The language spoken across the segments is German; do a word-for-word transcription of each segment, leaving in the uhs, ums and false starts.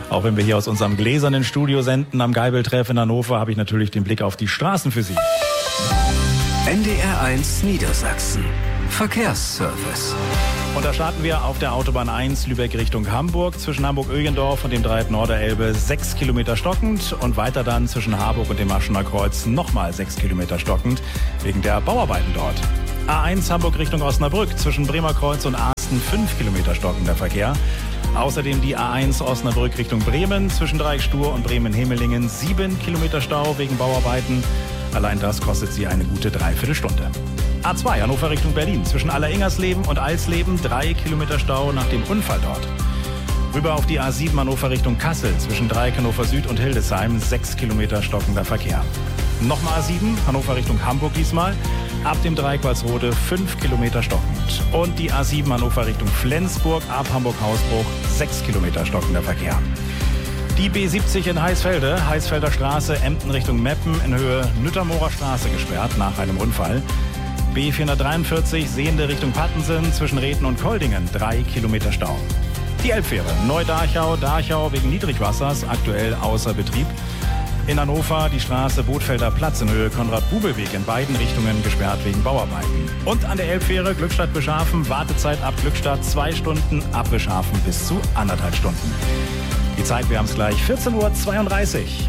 Auch wenn wir hier aus unserem gläsernen Studio senden am Geibeltreff in Hannover, habe ich natürlich den Blick auf die Straßen für Sie. N D R eins Niedersachsen. Verkehrsservice. Und da starten wir auf der Autobahn eins Lübeck Richtung Hamburg, zwischen Hamburg-Ögendorf und dem Dreieck Norderelbe sechs Kilometer stockend und weiter dann zwischen Harburg und dem Aschener Kreuz nochmal sechs Kilometer stockend, wegen der Bauarbeiten dort. A eins Hamburg Richtung Osnabrück, zwischen Bremer Kreuz und Asten fünf Kilometer stockender Verkehr. Außerdem die A eins Osnabrück Richtung Bremen, zwischen Dreieck Stur und Bremen-Hemelingen sieben Kilometer Stau wegen Bauarbeiten. Allein das kostet Sie eine gute Dreiviertelstunde. A zwei Hannover Richtung Berlin, zwischen Alleringhersleben und Alsleben drei Kilometer Stau nach dem Unfall dort. Rüber auf die A sieben Hannover Richtung Kassel, zwischen Dreieck Hannover Süd und Hildesheim sechs Kilometer stockender Verkehr. Nochmal A sieben Hannover Richtung Hamburg diesmal, ab dem Dreieck Walsrode fünf Kilometer stockend. Und die A sieben Hannover Richtung Flensburg, ab Hamburg-Hausbruch sechs Kilometer stockender Verkehr. Die B siebzig in Heisfelde, Heisfelder Straße, Emden Richtung Meppen in Höhe Nüttermoorer Straße gesperrt nach einem Unfall. B vierhundertdreiundvierzig Sehende Richtung Pattensen, zwischen Reden und Koldingen drei Kilometer Stau. Die Elbfähre Neu-Dachau, Dachau wegen Niedrigwassers aktuell außer Betrieb. In Hannover die Straße Bootfelder Platz in Höhe Konrad-Bubel-Weg in beiden Richtungen gesperrt wegen Bauarbeiten. Und an der Elbfähre Glückstadt-Beschafen, Wartezeit ab Glückstadt zwei Stunden, ab Beschafen bis zu anderthalb Stunden. Die Zeit, wir haben es gleich, vierzehn Uhr zweiunddreißig.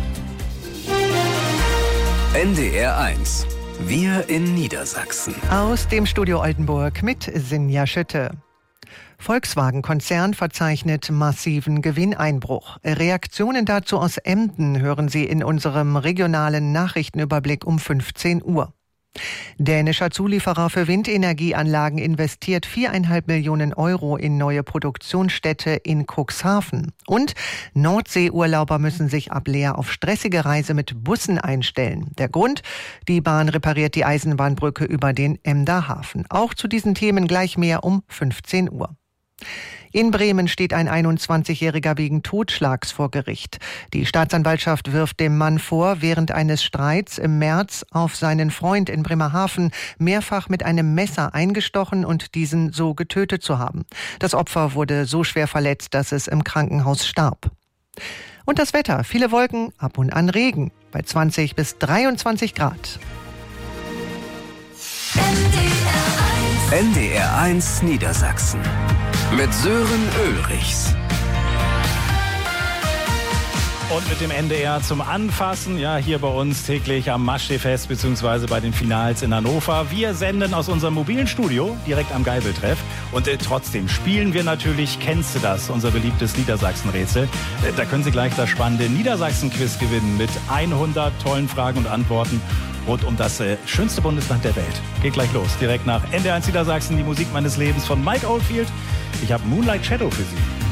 N D R eins. Wir in Niedersachsen. Aus dem Studio Oldenburg mit Sinja Schütte. Volkswagen-Konzern verzeichnet massiven Gewinneinbruch. Reaktionen dazu aus Emden hören Sie in unserem regionalen Nachrichtenüberblick um fünfzehn Uhr. Dänischer Zulieferer für Windenergieanlagen investiert viereinhalb Millionen Euro in neue Produktionsstätte in Cuxhaven. Und Nordseeurlauber müssen sich ab Leer auf stressige Reise mit Bussen einstellen. Der Grund? Die Bahn repariert die Eisenbahnbrücke über den Emder Hafen. Auch zu diesen Themen gleich mehr um fünfzehn Uhr. In Bremen steht ein einundzwanzigjähriger wegen Totschlags vor Gericht. Die Staatsanwaltschaft wirft dem Mann vor, während eines Streits im März auf seinen Freund in Bremerhaven mehrfach mit einem Messer eingestochen und diesen so getötet zu haben. Das Opfer wurde so schwer verletzt, dass es im Krankenhaus starb. Und das Wetter, viele Wolken, ab und an Regen, bei zwanzig bis dreiundzwanzig Grad. N D R eins Niedersachsen mit Sören Ulrichs. Und mit dem N D R zum Anfassen, ja, hier bei uns täglich am Maschsee-Fest bzw. bei den Finals in Hannover. Wir senden aus unserem mobilen Studio direkt am Geibeltreff. Und äh, trotzdem spielen wir natürlich, kennst du das, unser beliebtes Niedersachsen-Rätsel. Äh, da können Sie gleich das spannende Niedersachsen-Quiz gewinnen mit hundert tollen Fragen und Antworten rund um das äh, schönste Bundesland der Welt. Geht gleich los, direkt nach N D R eins Niedersachsen, die Musik meines Lebens von Mike Oldfield. Ich habe Moonlight Shadow für Sie.